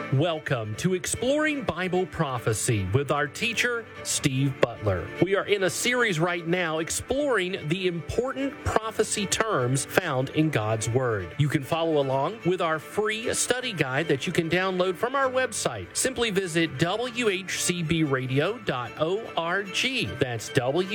Welcome to Exploring Bible Prophecy with our teacher, Steve Butler. We are in a series right now exploring the important prophecy terms found in God's Word. You can follow along with our free study guide that you can download from our website. Simply visit whcbradio.org. That's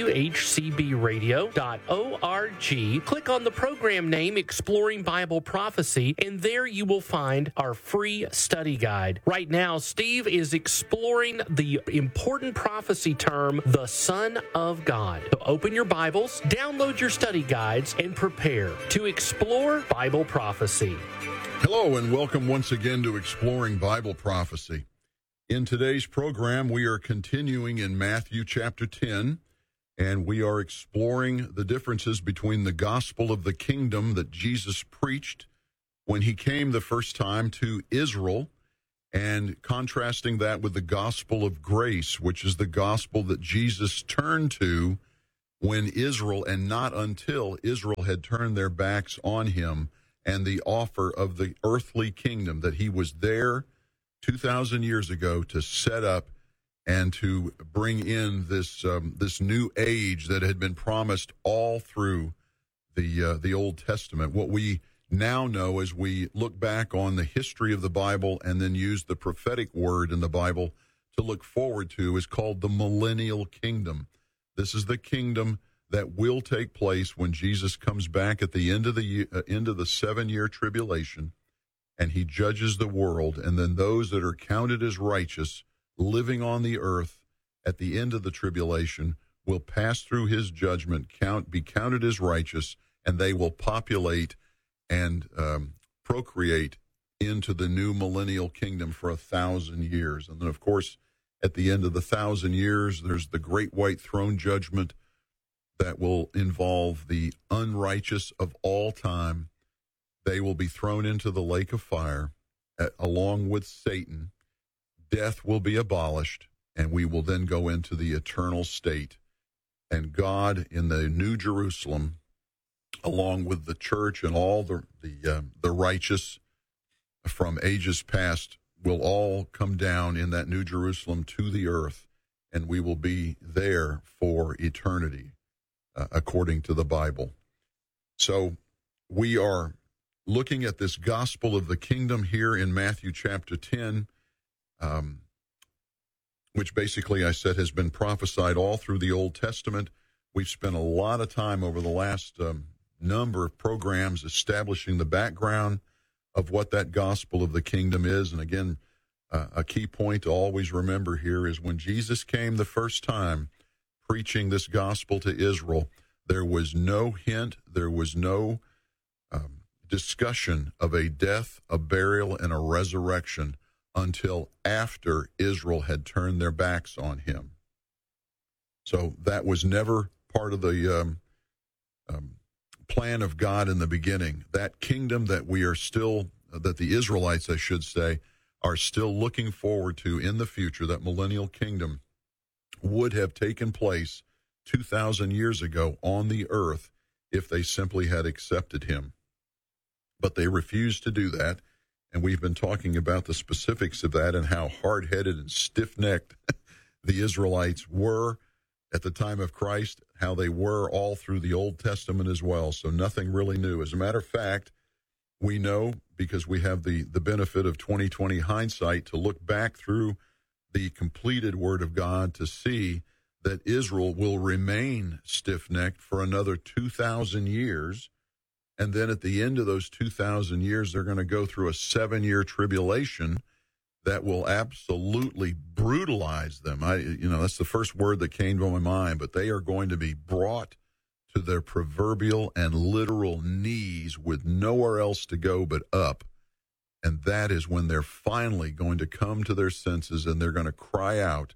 whcbradio.org. Click on the program name Exploring Bible Prophecy, and there you will find our free study guide. Right now, Steve is exploring the important prophecy term, the Son of God. So open your Bibles, download your study guides, and prepare to explore Bible prophecy. Hello, and welcome once again to Exploring Bible Prophecy. In today's program, we are continuing in Matthew chapter 10, and we are exploring the differences between the gospel of the kingdom that Jesus preached when he came the first time to Israel, and contrasting that with the gospel of grace, which is the gospel that Jesus turned to when Israel, and not until Israel had turned their backs on him and the offer of the earthly kingdom that he was there 2,000 years ago to set up and to bring in this new age that had been promised all through the Old Testament. What we now know, as we look back on the history of the Bible and then use the prophetic word in the Bible to look forward to, is called the millennial kingdom. This is the kingdom that will take place when Jesus comes back at the end of the 7-year tribulation, and he judges the world, and then those that are counted as righteous living on the earth at the end of the tribulation will pass through his judgment, be counted as righteous, and they will populate and procreate into the new millennial kingdom for 1,000 years. And then, of course, at the end of the 1,000 years, there's the great white throne judgment that will involve the unrighteous of all time. They will be thrown into the lake of fire along with Satan. Death will be abolished, and we will then go into the eternal state. And God in the New Jerusalem, along with the church and all the righteous from ages past, will all come down in that New Jerusalem to the earth, and we will be there for eternity, according to the Bible. So we are looking at this gospel of the kingdom here in Matthew chapter 10, which basically, I said, has been prophesied all through the Old Testament. We've spent a lot of time over the last number of programs establishing the background of what that gospel of the kingdom is. And again, a key point to always remember here is when Jesus came the first time preaching this gospel to Israel, there was no hint, there was no discussion of a death, a burial, and a resurrection until after Israel had turned their backs on him. So that was never part of the plan of God in the beginning. That kingdom that we are still, that the Israelites, I should say, are still looking forward to in the future, that millennial kingdom would have taken place 2,000 years ago on the earth if they simply had accepted him. But they refused to do that, and we've been talking about the specifics of that and how hard-headed and stiff-necked the Israelites were at the time of Christ, how they were all through the Old Testament as well. So nothing really new. As a matter of fact, we know, because we have the benefit of 20/20 hindsight, to look back through the completed Word of God to see that Israel will remain stiff-necked for another 2,000 years. And then at the end of those 2,000 years, they're going to go through a 7-year tribulation that will absolutely brutalize them. That's the first word that came to my mind, but they are going to be brought to their proverbial and literal knees with nowhere else to go but up. And that is when they're finally going to come to their senses, and they're going to cry out,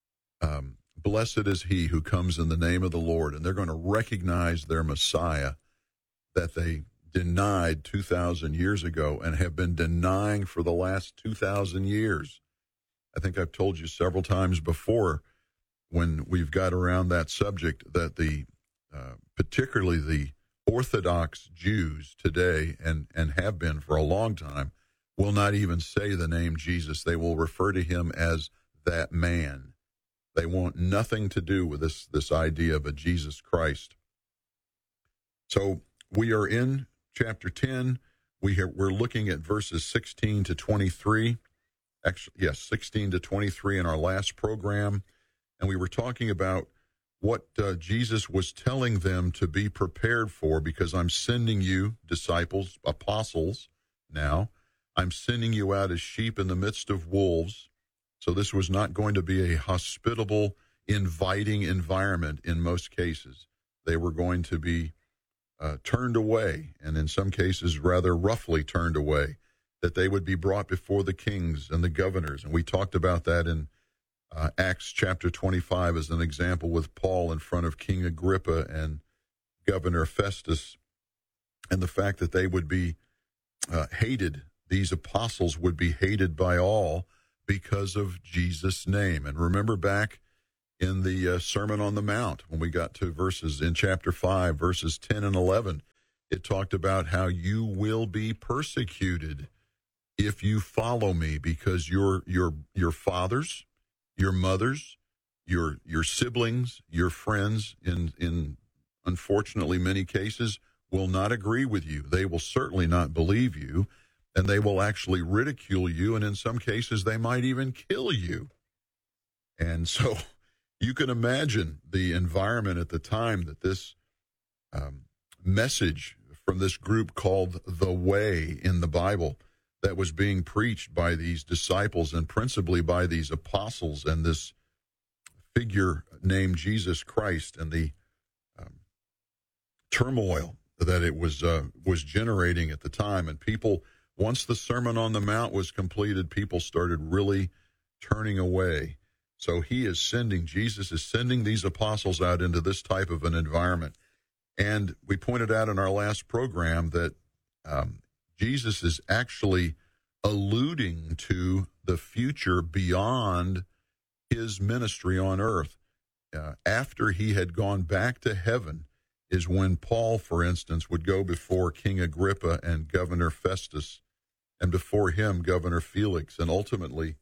blessed is he who comes in the name of the Lord. And they're going to recognize their Messiah that they denied 2,000 years ago and have been denying for the last 2,000 years. I think I've told you several times before when we've got around that subject that particularly the Orthodox Jews today and have been for a long time, will not even say the name Jesus. They will refer to him as that man. They want nothing to do with this idea of a Jesus Christ. So we are in chapter 10. We're looking at verses 16 to 23. Actually, yes, 16 to 23 in our last program. And we were talking about what Jesus was telling them to be prepared for, because I'm sending you, disciples, apostles, now. I'm sending you out as sheep in the midst of wolves. So this was not going to be a hospitable, inviting environment in most cases. They were going to be turned away, and in some cases rather roughly turned away, that they would be brought before the kings and the governors. And we talked about that in Acts chapter 25 as an example, with Paul in front of King Agrippa and Governor Festus, and the fact that they would be hated. These apostles would be hated by all because of Jesus' name. And remember back in the Sermon on the Mount, when we got to verses in chapter 5, verses 10 and 11, it talked about how you will be persecuted if you follow me, because your fathers, your mothers, your siblings, your friends, in unfortunately many cases, will not agree with you. They will certainly not believe you, and they will actually ridicule you, and in some cases they might even kill you. And so you can imagine the environment at the time that this message from this group called the Way in the Bible that was being preached by these disciples and principally by these apostles and this figure named Jesus Christ, and the turmoil that it was generating at the time. And people, once the Sermon on the Mount was completed, people started really turning away. So Jesus is sending these apostles out into this type of an environment. And we pointed out in our last program that Jesus is actually alluding to the future beyond his ministry on earth. After he had gone back to heaven is when Paul, for instance, would go before King Agrippa and Governor Festus, and before him, Governor Felix, and ultimately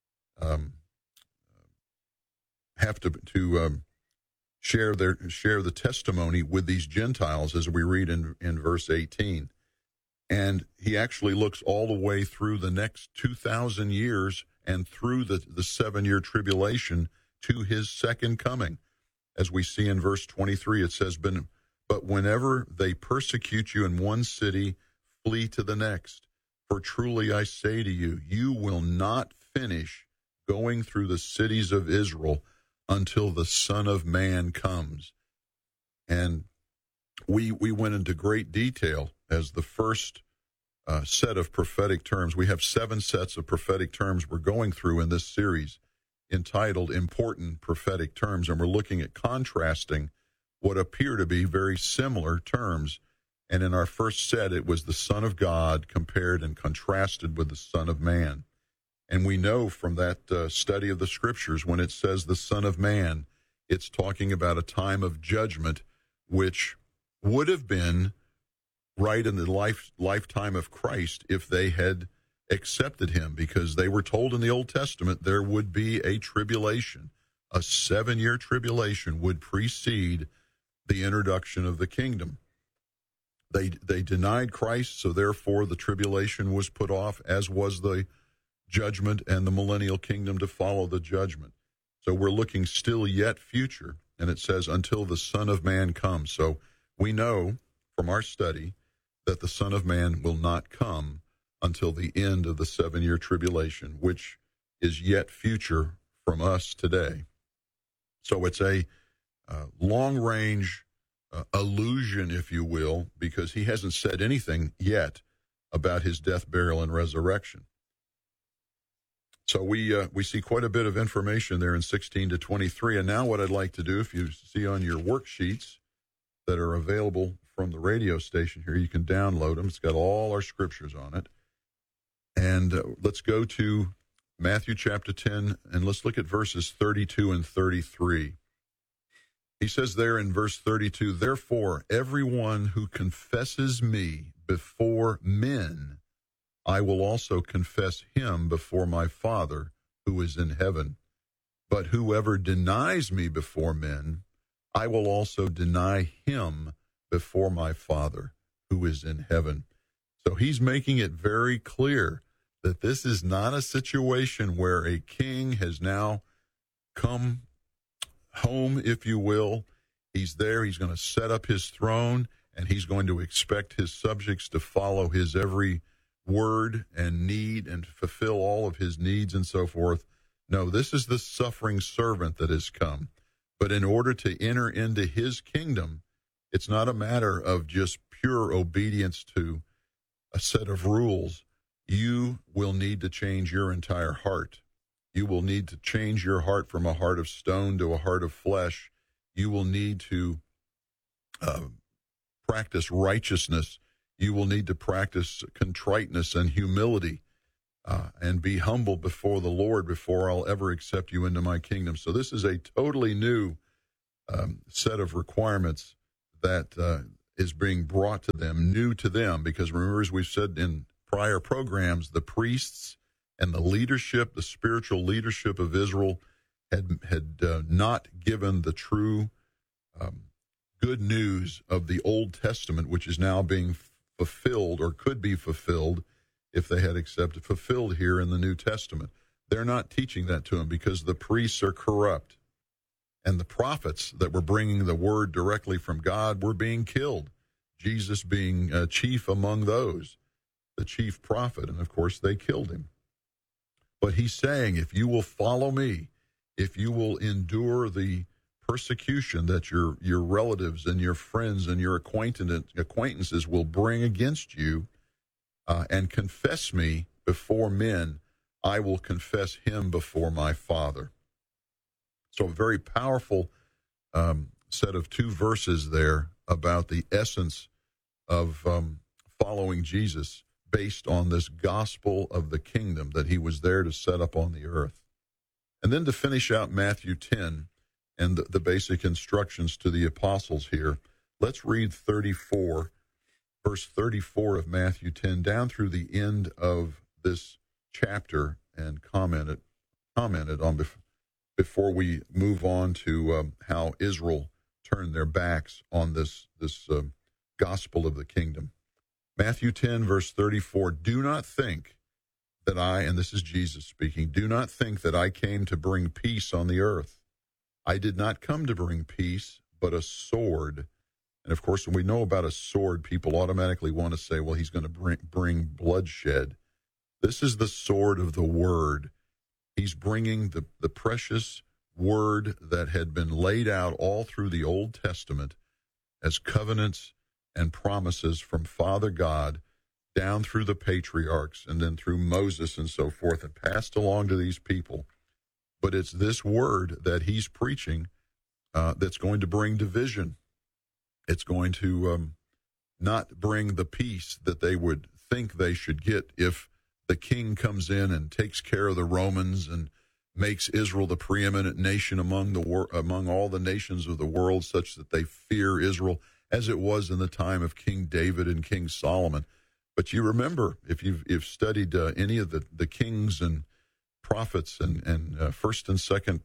have to share the testimony with these Gentiles, as we read in verse 18. And he actually looks all the way through the next 2,000 years and through the 7-year tribulation to his second coming. As we see in verse 23, it says, But whenever they persecute you in one city, flee to the next. For truly I say to you, you will not finish going through the cities of Israel until the Son of Man comes. And we went into great detail as the first set of prophetic terms. We have 7 sets of prophetic terms we're going through in this series entitled Important Prophetic Terms, and we're looking at contrasting what appear to be very similar terms. And in our first set, it was the Son of God compared and contrasted with the Son of Man. And we know from that study of the Scriptures, when it says the Son of Man, it's talking about a time of judgment, which would have been right in the lifetime of Christ if they had accepted him, because they were told in the Old Testament there would be a tribulation. A 7-year tribulation would precede the introduction of the kingdom. They denied Christ, so therefore the tribulation was put off, as was the judgment and the millennial kingdom to follow the judgment. So we're looking still yet future, and it says until the Son of Man comes. So we know from our study that the Son of Man will not come until the end of the 7-year tribulation, which is yet future from us today. So it's a long-range allusion, if you will, because he hasn't said anything yet about his death, burial, and resurrection. So we see quite a bit of information there in 16 to 23. And now what I'd like to do, if you see on your worksheets that are available from the radio station here, you can download them. It's got all our scriptures on it. And let's go to Matthew chapter 10, and let's look at verses 32 and 33. He says there in verse 32, Therefore, everyone who confesses me before men, I will also confess him before my Father who is in heaven. But whoever denies me before men, I will also deny him before my Father who is in heaven. So he's making it very clear that this is not a situation where a king has now come home, if you will. He's there, he's going to set up his throne, and he's going to expect his subjects to follow his every word and need and fulfill all of his needs and so forth. No, this is the suffering servant that has come. But in order to enter into his kingdom, it's not a matter of just pure obedience to a set of rules. You will need to change your entire heart. You will need to change your heart from a heart of stone to a heart of flesh. You will need to practice righteousness. You will need to practice contriteness and humility and be humble before the Lord before I'll ever accept you into my kingdom. So this is a totally new set of requirements that is being brought to them, new to them, because remember, as we've said in prior programs, the priests and the leadership, the spiritual leadership of Israel had not given the true good news of the Old Testament, which is now being fulfilled or could be fulfilled if they had accepted, fulfilled here in the New Testament. They're not teaching that to them because the priests are corrupt. And the prophets that were bringing the word directly from God were being killed, Jesus being chief among those, the chief prophet. And, of course, they killed him. But he's saying, if you will follow me, if you will endure the persecution that your relatives and your friends and your acquaintances will bring against you, and confess me before men, I will confess him before my Father. So a very powerful set of two verses there about the essence of following Jesus based on this gospel of the kingdom that he was there to set up on the earth. And then to finish out Matthew 10 and the basic instructions to the apostles here, let's read 34, verse 34 of Matthew 10 down through the end of this chapter and commented on before we move on to how Israel turned their backs on this gospel of the kingdom. Matthew 10, verse 34, do not think that I, and this is Jesus speaking, do not think that I came to bring peace on the earth. I did not come to bring peace, but a sword. And, of course, when we know about a sword, people automatically want to say, well, he's going to bring bloodshed. This is the sword of the word. He's bringing the precious word that had been laid out all through the Old Testament as covenants and promises from Father God down through the patriarchs and then through Moses and so forth and passed along to these people. But it's this word that he's preaching that's going to bring division. It's going to not bring the peace that they would think they should get if the king comes in and takes care of the Romans and makes Israel the preeminent nation among all the nations of the world, such that they fear Israel, as it was in the time of King David and King Solomon. But you remember, if you've studied any of the kings and prophets and First and Second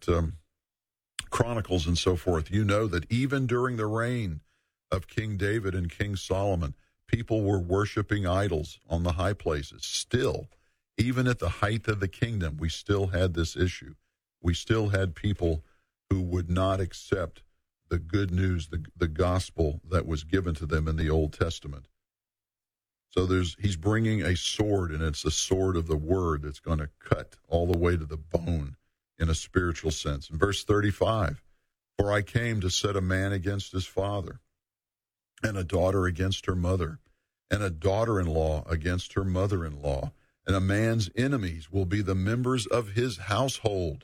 Chronicles and so forth, you know that even during the reign of King David and King Solomon, people were worshiping idols on the high places. Still, even at the height of the kingdom, we still had this issue. We still had people who would not accept the good news, the gospel that was given to them in the Old Testament. So he's bringing a sword, and it's the sword of the word that's going to cut all the way to the bone in a spiritual sense. In verse 35, for I came to set a man against his father, and a daughter against her mother, and a daughter-in-law against her mother-in-law, and a man's enemies will be the members of his household.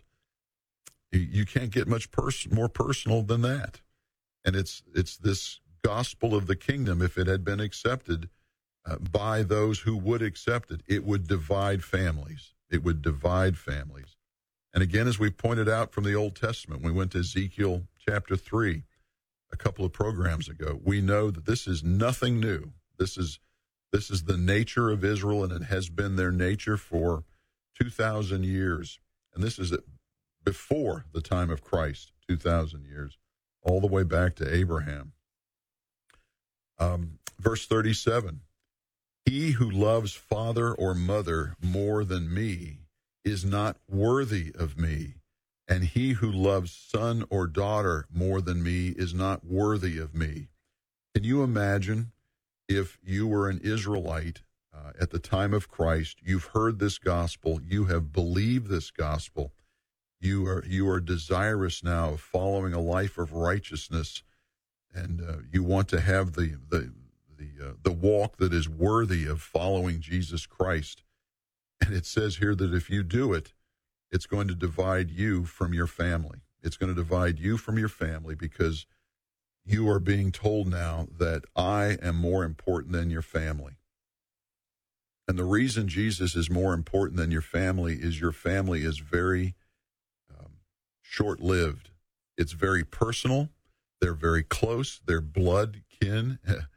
You can't get much more personal than that. And it's this gospel of the kingdom, if it had been accepted by those who would accept it, it would divide families. It would divide families. And again, as we pointed out from the Old Testament, we went to Ezekiel chapter 3 a couple of programs ago. We know that this is nothing new. This is This is the nature of Israel, and it has been their nature for 2,000 years. And this is before the time of Christ, 2,000 years, all the way back to Abraham. Verse 37, he who loves father or mother more than me is not worthy of me, and he who loves son or daughter more than me is not worthy of me. Can you imagine if you were an Israelite at the time of Christ, you've heard this gospel, you have believed this gospel, you are desirous now of following a life of righteousness, and you want to have the walk that is worthy of following Jesus Christ. And it says here that if you do it, it's going to divide you from your family. It's going to divide you from your family because you are being told now that I am more important than your family. And the reason Jesus is more important than your family is very short-lived. It's very personal. They're very close. They're blood kin.